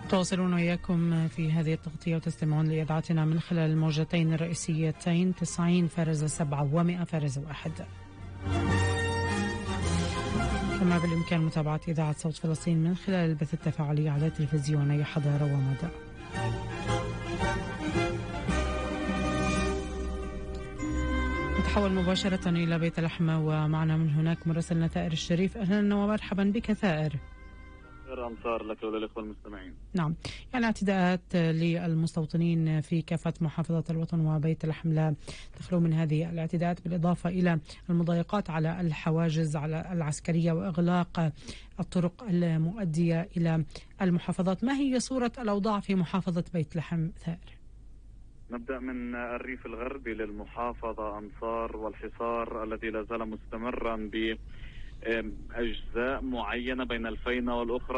تواصلون وإياكم في هذه التغطية وتستمعون لإذاعتنا من خلال الموجتين الرئيسيتين 90.7 و100.1. كما بالإمكان متابعة إذاعة صوت فلسطين من خلال البث التفاعلي على تلفزيوني حضارة ومدى. نتحول مباشرة إلى بيت لحم ومعنا من هناك مراسلنا ثائر الشريف. أهلا ومرحبا بك ثائر. أنصار لك وللإخوة المستمعين. نعم، يعني اعتداءات للمستوطنين في كافة محافظة الوطن وبيت لحم لا تخلو من هذه الاعتداءات، بالإضافة إلى المضايقات على الحواجز على العسكرية وإغلاق الطرق المؤدية إلى المحافظات. ما هي صورة الأوضاع في محافظة بيت لحم ثائر؟ نبدأ من الريف الغربي للمحافظة أنصار، والحصار الذي لا زال مستمرا بأجزاء معينة بين الفينة والأخرى.